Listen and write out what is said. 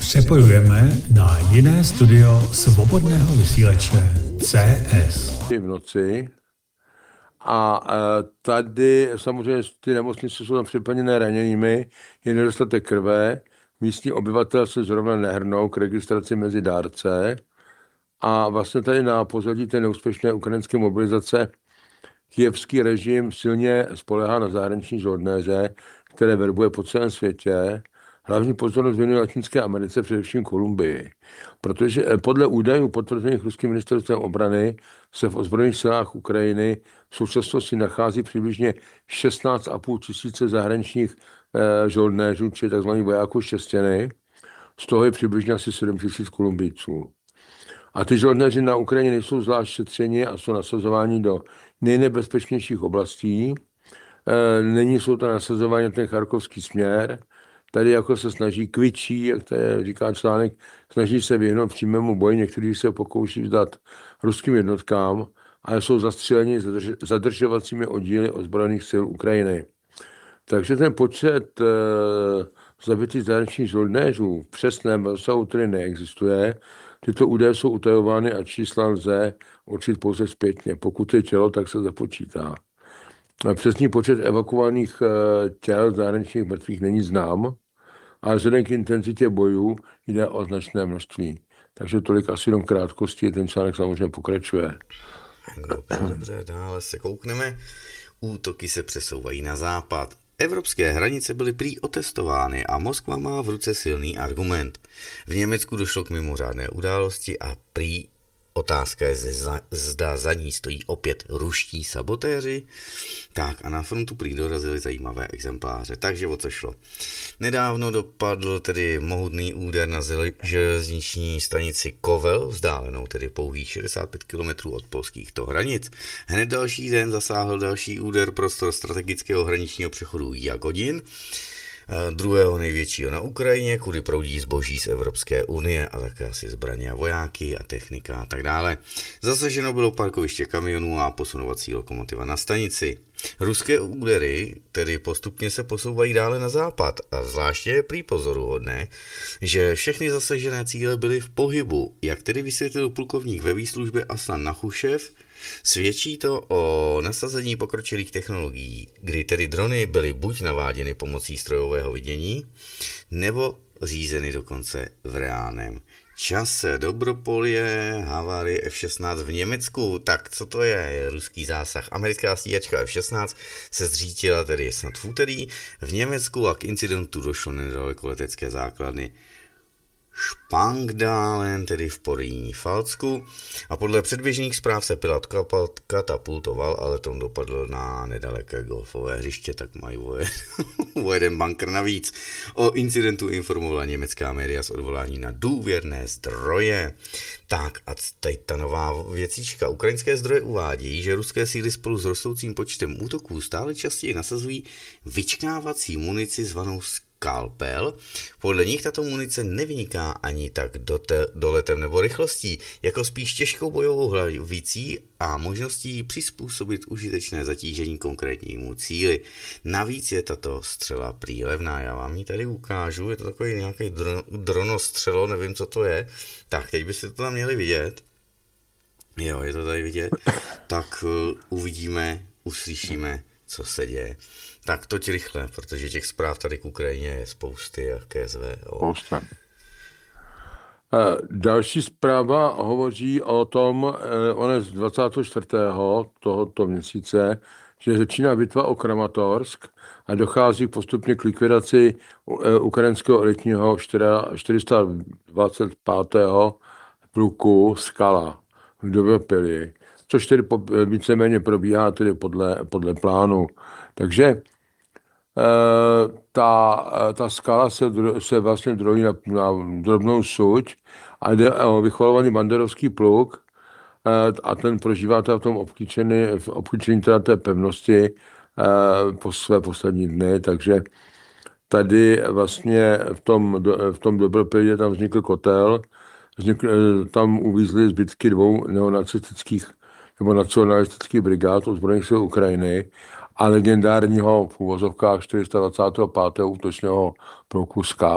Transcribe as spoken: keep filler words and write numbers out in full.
Přepojujeme na jiné studio svobodného vysílače C S. V noci a tady samozřejmě ty nemocnice jsou tam přeplněné raněnými, je nedostatek krve, místní obyvatel se zrovna nehrnou k registraci mezi dárce a vlastně tady na pozadí té neúspěšné ukrajinské mobilizace kyjevský režim silně spoléhá na zahraniční žoldnéře, které verbuje po celém světě. Hlavní pozornost věnuje Latinské Americe, především Kolumbii. Protože podle údajů potvrzených ruským ministerstvem obrany se v ozbrojených silách Ukrajiny v současnosti nachází přibližně šestnáct a půl tisíce zahraničních eh, žoldnéřů, či tzv. Vojáků šestěny. Z toho je přibližně asi sedm tisíc Kolumbijců. A ty žoldnéři na Ukrajině nejsou zvlášť šetřeni a jsou nasazováni do nejnebezpečnějších oblastí. E, Není jsou to nasazování na ten charkovský směr. Tady jako se snaží kvičí, jak to je, říká článek, snaží se vyhnout přímému boji, někteří se pokouší vzdát ruským jednotkám, ale jsou zastřeleni zadrž, zadržovacími oddíly ozbrojených sil Ukrajiny. Takže ten počet e, zabitých zahraničních žoldnéřů v přesném rozsahu tedy neexistuje. Tyto údaje jsou utajovány a čísla lze určit pouze zpětně. Pokud je tělo, tak se započítá. Přesný počet evakuovaných těl zahraničních mrtvých není znám, ale vzhledem k intenzitě bojů jde o značné množství. Takže tolik asi jenom krátkosti, ten článek samozřejmě pokračuje. Dobře, dobře, dále se koukneme. Útoky se přesouvají na západ. Evropské hranice byly prý otestovány a Moskva má v ruce silný argument. V Německu došlo k mimořádné události a prý otázka je, zda za ní stojí opět ruští sabotéři. Tak a na frontu prý dorazily zajímavé exempláře. Takže o co šlo? Nedávno dopadl tedy mohutný úder na železniční stanici Kovel, vzdálenou tedy pouhých šedesát pět kilometrů od polských to hranic. Hned další den zasáhl další úder prostor strategického hraničního přechodu Jagodin, druhého největšího na Ukrajině, kudy proudí zboží z Evropské unie a také asi zbraně a vojáky a technika a tak dále. Zasaženo bylo parkoviště kamionů a posunovací lokomotiva na stanici. Ruské údery tedy postupně se posouvají dále na západ a zvláště je prý pozoruhodné, že všechny zasažené cíle byly v pohybu, jak tedy vysvětlil plukovník ve výslužbě Aslan Nachušev. Svědčí to o nasazení pokročilých technologií, kdy tedy drony byly buď naváděny pomocí strojového vidění, nebo řízeny dokonce v reálném čase. Dobropolie, havárie F šestnáct v Německu. Tak co to je? Ruský zásah. Americká stíhačka F šestnáct se zřítila tedy snad v úterý v Německu a k incidentu došlo nedaleko letecké základny Spangdalen, tedy v Porýní Falcku. A podle předběžných zpráv se pilot katapultoval, ale tom dopadl na nedaleké golfové hřiště, tak mají o jeden bunkr navíc. O incidentu informovala německá média s odvolání na důvěrné zdroje. Tak a teď ta nová věcička. Ukrajinské zdroje uvádějí, že ruské síly spolu s rostoucím počtem útoků stále častěji nasazují vyčkávací munici zvanou Skalpel. Podle nich tato munice nevyniká ani tak dote, doletem nebo rychlostí, jako spíš těžkou bojovou hlavicí a možností přizpůsobit užitečné zatížení konkrétnímu cíli. Navíc je tato střela prý levná, já vám ji tady ukážu, je to takový nějaký dron, dronostřelo, nevím, co to je. Tak, teď byste to tam měli vidět. Jo, je to tady vidět. Tak uh, uvidíme, uslyšíme, co se děje. Tak toť rychle, protože těch zpráv tady k Ukrajině je spousty, jaké zve. Spousta. Další zpráva hovoří o tom, on z dvacátého čtvrtého tohoto měsíce, že začíná bitva o Kramatorsk a dochází postupně k likvidaci ukrajinského elitního čtyři sta dvacet pátého pluku Skala v Dobropili, což tedy víceméně probíhá tedy podle, podle plánu. Takže ta, ta skala se, se vlastně drojí na, na drobnou suť a jde o vychvalovaný banderovský pluk a ten prožívá v tom obklíčení, v obklíčení teda té pevnosti po své poslední dny, takže tady vlastně v tom, v tom Dobropilě tam vznikl kotel, vznikl, tam uvízly zbytky dvou neonacistických nebo nacionalistických brigád ozbrojených sil Ukrajiny a legendárního v uvozovkách čtyři sta dvacátého pátého útočného pluku Skal.